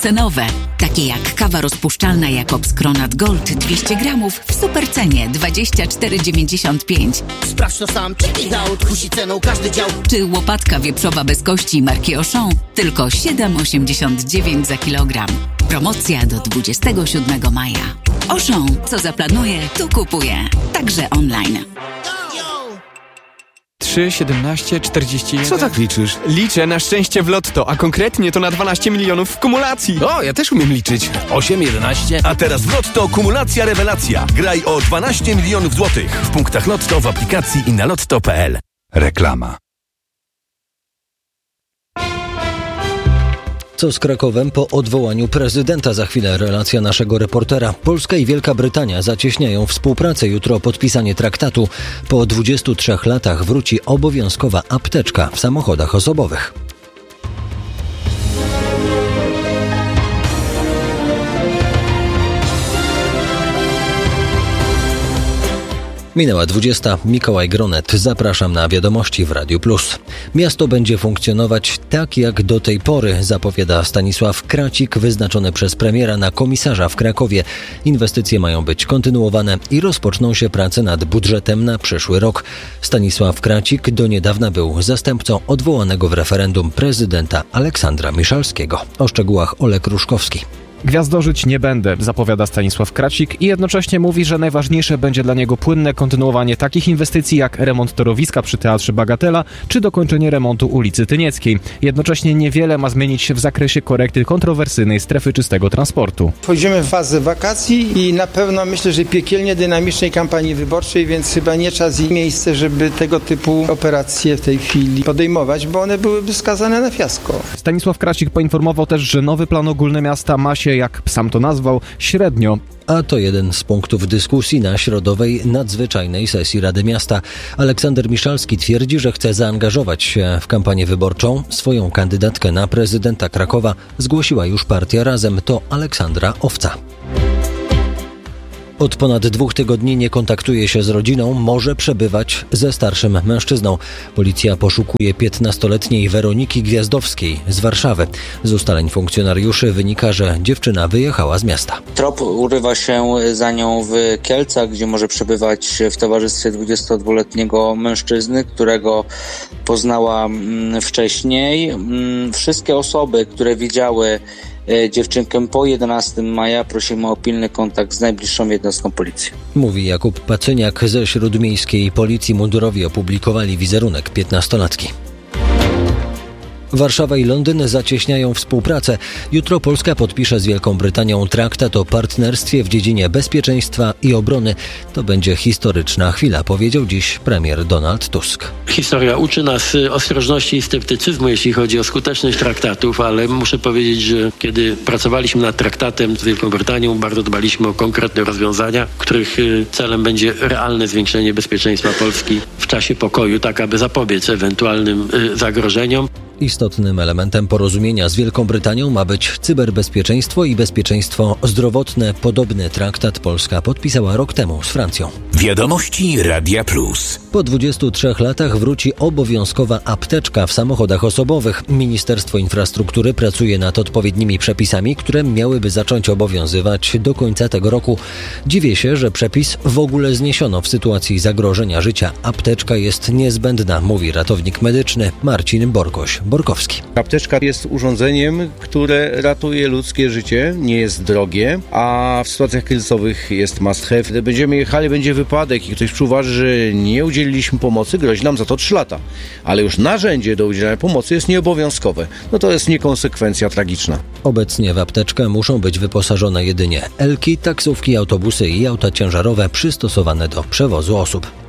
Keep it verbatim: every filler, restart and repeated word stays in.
cenowe, takie jak kawa rozpuszczalna Jakobs Kronat Gold dwieście gramów w supercenie dwadzieścia cztery dziewięćdziesiąt pięć. Sprawdź to sam, check out, kusi ceną każdy dział. Czy łopatka wieprzowa bez kości marki Auchan tylko siedem osiemdziesiąt dziewięć za kilogram. Promocja do dwudziestego siódmego maja. Auchan, co zaplanuje, tu kupuje. Także online. trzy, siedemnaście, czterdzieści jeden. Co tak liczysz? Liczę na szczęście w lotto, a konkretnie to na dwanaście milionów w kumulacji. O, ja też umiem liczyć. osiem, jedenaście. A teraz w Lotto kumulacja rewelacja. Graj o dwanaście milionów złotych w punktach Lotto, w aplikacji i na lotto kropka pe el. Reklama. Co z Krakowem po odwołaniu prezydenta? Za chwilę relacja naszego reportera. Polska i Wielka Brytania zacieśniają współpracę. Jutro podpisanie traktatu. Po dwudziestu trzech latach wróci obowiązkowa apteczka w samochodach osobowych. Minęła dwudziesta. Mikołaj Gronet. Zapraszam na wiadomości w Radiu Plus. Miasto będzie funkcjonować tak jak do tej pory, zapowiada Stanisław Kracik, wyznaczony przez premiera na komisarza w Krakowie. Inwestycje mają być kontynuowane i rozpoczną się prace nad budżetem na przyszły rok. Stanisław Kracik do niedawna był zastępcą odwołanego w referendum prezydenta Aleksandra Miszalskiego. O szczegółach Olek Ruszkowski. Gwiazdorzyć nie będę, zapowiada Stanisław Kracik i jednocześnie mówi, że najważniejsze będzie dla niego płynne kontynuowanie takich inwestycji jak remont torowiska przy Teatrze Bagatela czy dokończenie remontu ulicy Tynieckiej. Jednocześnie niewiele ma zmienić się w zakresie korekty kontrowersyjnej strefy czystego transportu. Wchodzimy w fazę wakacji i na pewno myślę, że piekielnie dynamicznej kampanii wyborczej, więc chyba nie czas i miejsce, żeby tego typu operacje w tej chwili podejmować, bo one byłyby skazane na fiasko. Stanisław Kracik poinformował też, że nowy plan ogólny miasta ma się, jak sam to nazwał, średnio. A to jeden z punktów dyskusji na środowej nadzwyczajnej sesji Rady Miasta. Aleksander Miszalski twierdzi, że chce zaangażować się w kampanię wyborczą. Swoją kandydatkę na prezydenta Krakowa zgłosiła już partia Razem. To Aleksandra Owca. Od ponad dwóch tygodni nie kontaktuje się z rodziną, może przebywać ze starszym mężczyzną. Policja poszukuje piętnastoletniej Weroniki Gwiazdowskiej z Warszawy. Z ustaleń funkcjonariuszy wynika, że dziewczyna wyjechała z miasta. Trop urywa się za nią w Kielcach, gdzie może przebywać w towarzystwie dwudziestodwuletniego mężczyzny, którego poznała wcześniej. Wszystkie osoby, które widziały dziewczynkę po jedenastego maja, prosimy o pilny kontakt z najbliższą jednostką policji. Mówi Jakub Pacyniak ze Śródmiejskiej Policji. Mundurowi opublikowali wizerunek piętnastolatki. Warszawa i Londyn zacieśniają współpracę. Jutro Polska podpisze z Wielką Brytanią traktat o partnerstwie w dziedzinie bezpieczeństwa i obrony. To będzie historyczna chwila, powiedział dziś premier Donald Tusk. Historia uczy nas ostrożności i sceptycyzmu, jeśli chodzi o skuteczność traktatów, ale muszę powiedzieć, że kiedy pracowaliśmy nad traktatem z Wielką Brytanią, bardzo dbaliśmy o konkretne rozwiązania, których celem będzie realne zwiększenie bezpieczeństwa Polski w czasie pokoju, tak aby zapobiec ewentualnym zagrożeniom. Istotnym elementem porozumienia z Wielką Brytanią ma być cyberbezpieczeństwo i bezpieczeństwo zdrowotne. Podobny traktat Polska podpisała rok temu z Francją. Wiadomości Radia Plus. Po dwudziestu trzech latach wróci obowiązkowa apteczka w samochodach osobowych. Ministerstwo Infrastruktury pracuje nad odpowiednimi przepisami, które miałyby zacząć obowiązywać do końca tego roku. Dziwię się, że przepis w ogóle zniesiono w sytuacji zagrożenia życia. Apteczka jest niezbędna, mówi ratownik medyczny Marcin Borkoś. Borkowski. Apteczka jest urządzeniem, które ratuje ludzkie życie, nie jest drogie, a w sytuacjach kryzysowych jest must have. Gdy będziemy jechali, będzie wypadek i ktoś przyuważy, że nie udzieliliśmy pomocy, grozi nam za to trzy lata. Ale już narzędzie do udzielania pomocy jest nieobowiązkowe. No to jest niekonsekwencja tragiczna. Obecnie w apteczkę muszą być wyposażone jedynie elki, taksówki, autobusy i auta ciężarowe przystosowane do przewozu osób.